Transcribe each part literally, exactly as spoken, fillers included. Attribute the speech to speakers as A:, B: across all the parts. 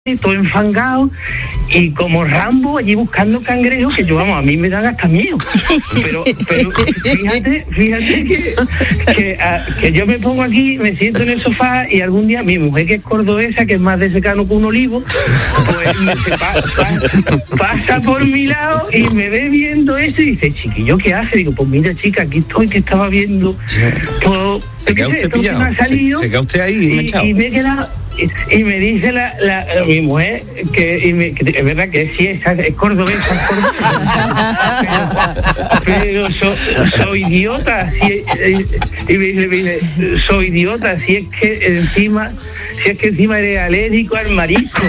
A: todo enfangado y como Rambo allí buscando cangrejos que yo, vamos, a mí me dan hasta miedo. Pero, pero fíjate, fíjate que, que, a, que yo me pongo aquí, me siento en el sofá y algún día mi mujer, que es cordobesa, que es más de secano que un olivo, pues me se pa, pa, pasa por mi lado y me ve viendo eso y dice, chiquillo, ¿qué hace? Digo, pues mira, chica, aquí estoy, que estaba viendo todo.
B: ¿Se queda usted pillado? ¿Se, ¿Se queda usted ahí enganchado?
A: Y, y me he quedado... Y, y me dice la, la, la, mi mujer que, y me, que es verdad que sí, es, es cordobesa, es cordobesa, pero, pero so, soy idiota, si, y me dice, me dice, soy idiota, si es que encima, si es que encima eres alérgico al marisco.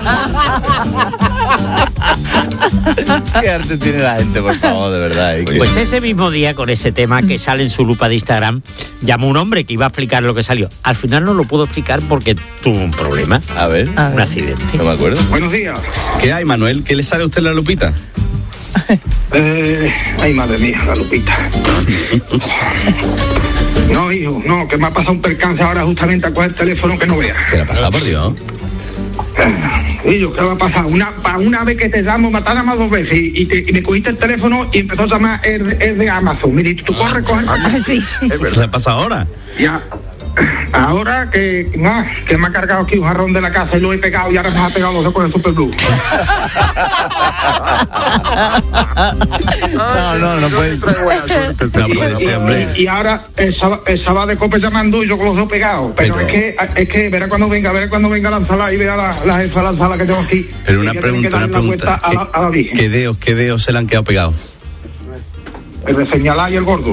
C: Qué arte tiene la gente, por favor, de verdad. ¿eh?
D: Pues ese mismo día, con ese tema que sale en su lupa de Instagram, llamó un hombre que iba a explicar lo que salió. Al final no lo pudo explicar porque tuvo un problema.
C: A ver.
D: A ver. Un accidente.
C: No me acuerdo.
A: Buenos días.
B: ¿Qué hay, Manuel? ¿Qué le sale a usted la lupita?
A: Eh, ay, madre mía, la lupita. No, hijo, no, que me ha pasado un percance ahora justamente a coger el teléfono que no veas.
B: ¿Qué le ha pasado, por Dios?
A: Y yo, ¿qué va a pasar? Una, una vez que te llamo, matar a más dos veces y, y, te, y me cogiste el teléfono y empezó a llamar el, el de Amazon. Mira, tú corres, coges.
E: Ah, sí.
B: ¿Qué le pasa ahora?
A: Ya. Ahora que, nah, que me ha cargado aquí un jarrón de la casa y lo he pegado y ahora me ha pegado los ojos de Super Blue.
C: No, no, no puede ser.
B: No puede ser, hombre.
A: Y, y ahora el sábado, el sábado de cope llamando y yo con los dos pegados. Pero, pero es que, es que verá cuando venga, verá cuando venga la ensalada y vea la, la ensalada que tengo aquí.
B: Pero una pregunta, una pregunta.
A: A la, a la
B: ¿Qué dedos, qué dedos se le han quedado pegados?
A: El de señalar y el gordo.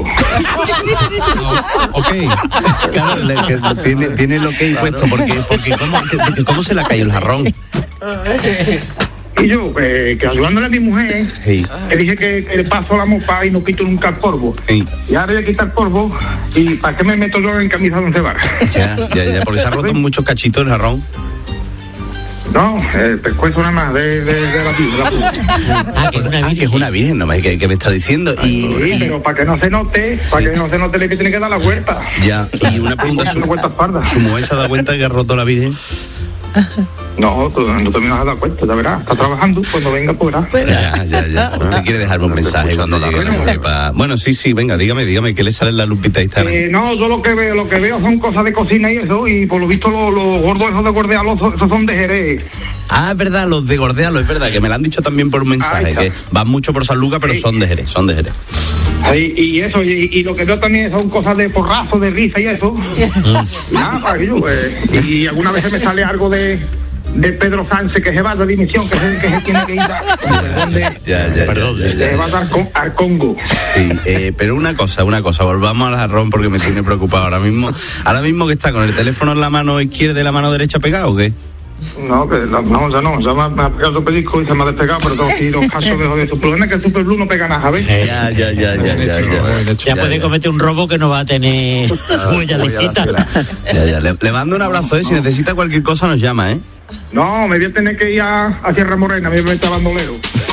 B: Ok. Claro, le, que tiene, tiene lo que he impuesto, porque, porque ¿cómo, que, ¿cómo se le ha caído el jarrón?
A: Y yo, eh, que ayudándole a mi mujer,
B: sí.
A: Le dije que, que le paso la mopa y no quito nunca el polvo.
B: Sí.
A: Y ahora voy a quitar polvo, ¿y para qué me meto yo en camisa de once varas?
B: Ya, ya, ya, porque se ha roto muchos cachitos el jarrón.
A: No, el pescuezo nada más de, de, de la virgen.
D: Ah, que es una virgen.
B: Ah, que es una virgen, no me, que, que me está diciendo. Y,
A: sí,
B: y,
A: pero para que no se note, sí. Para que no se note, le tiene que dar la vuelta.
B: Ya, y una pregunta, su, ¿su mujer se ha dado cuenta que ha roto la virgen?
A: No, tú, no te me has dado cuenta, ya verás, está trabajando, cuando venga podrá.
B: Ya, ya, ya. Usted quiere dejarme un mensaje cuando llegue la mujer para... Bueno, sí, sí, venga, dígame, dígame, ¿qué le sale en la lupita de Instagram?
A: Eh, no, yo lo que veo, lo que veo son cosas de cocina y eso, y por lo visto los, los gordos esos de gordealos, esos son de Jerez.
B: Ah, es verdad, los de Gordealo, es verdad, que me lo han dicho también por un mensaje, que van mucho por San Lucas, pero sí. Son de Jerez, son de Jerez.
A: Sí, y eso, y, y lo que veo también son cosas de porrazo, de risa y eso. Nada, para que yo, pues, y algunas veces me sale algo de... de Pedro Sánchez, que se va de dimisión, que se, que se tiene que ir a, de,
B: ya, ya, perdón, ya, ya,
A: se
B: ya.
A: va a dar con, al Congo.
B: Sí, eh, pero una cosa, una cosa, volvamos al jarrón porque me tiene preocupado ahora mismo. Ahora mismo que está con el teléfono en la mano izquierda y la mano derecha pegado, ¿o qué?
A: No, que no, no, ya no, ya me, me ha pegado el pellizco y se me ha despegado, pero tengo aquí los casos de joder. Su problema es que el Super Blue no pega nada, ¿sabes?
B: Ya, ya, ya, ya, ya, ya.
D: Ya puede cometer un robo que no va a tener huella digital.
B: Ya, ya, le, le mando un abrazo, ¿eh? Si necesita cualquier cosa nos llama, ¿eh?
A: No, me voy a tener que ir a, a Sierra Morena, me voy a meter a bandolero.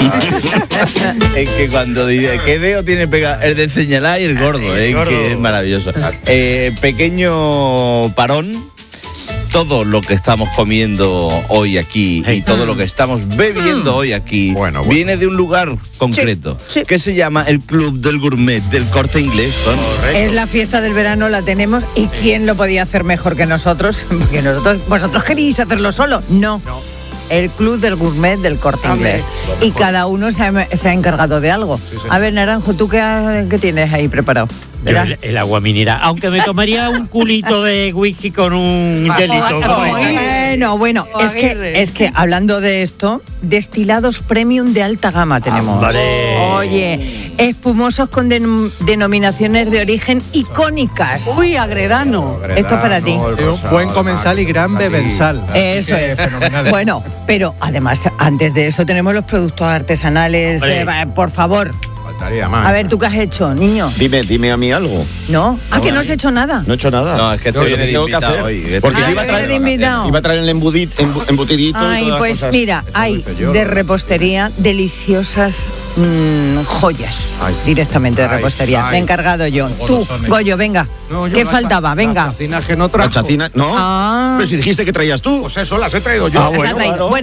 C: Es que cuando dice, ¿qué dedo tiene pegado? El de señalar y el gordo, es eh, que es maravilloso. Eh, pequeño parón. Todo lo que estamos comiendo hoy aquí hey. y todo lo que estamos bebiendo mm. hoy aquí bueno, bueno. viene de un lugar concreto sí, sí. que se llama el Club del Gourmet del Corte Inglés. ¿no?
E: Es la fiesta del verano, la tenemos y ¿quién lo podía hacer mejor que nosotros? Porque nosotros, vosotros queréis hacerlo solo. No. no. El Club del Gourmet del Corte Inglés. Y cada uno se ha, se ha encargado de algo. Sí, sí. A ver, Naranjo, ¿tú qué, qué tienes ahí preparado?
D: Yo el, el agua mineral, aunque me tomaría un culito de whisky con un hielito.
E: Bueno, bueno, es que, es que hablando de esto, destilados premium de alta gama tenemos.
D: Ah, vale.
E: Oye, espumosos con den, denominaciones de origen icónicas.
F: Uy, Agredano.
E: Esto es para ti.
G: Sí, un buen comensal y gran bebensal.
E: Eso es. Bueno, pero además, antes de eso tenemos los productos artesanales. De, por favor.
F: Faltaría más.
E: A ver, ¿tú qué has hecho, niño?
H: Dime, dime a mí algo.
E: ¿No? ¿Ah, que no has hecho nada?
H: No he hecho nada.
C: No, es que estoy
H: Yo
C: de
H: tengo que
C: invitado
H: hacer,
C: hoy.
H: Porque
E: Ah,
H: te iba a
E: que vienes
H: traer,
E: de invitado.
H: iba a traer el embudit, embu- embutidito y
E: Ay,
H: todas las
E: pues
H: cosas.
E: mira, hay
F: hice yo,
E: de
F: ¿no?
E: repostería deliciosas mm, joyas.
F: Ay.
E: Directamente de
F: Ay,
E: repostería.
F: ay.
E: Me he encargado yo. Tú, Goyo, venga.
F: No, yo
E: ¿Qué
F: la
E: faltaba?
F: cha-
E: Venga.
F: Las chacinas que no
H: La
F: trajo.
H: chacina, no.
E: Ah.
H: Pero si dijiste que traías tú.
F: Pues eso las he traído yo.
H: Ah,
E: Las ha
H: bueno,
E: traído.
H: claro.
E: Bueno,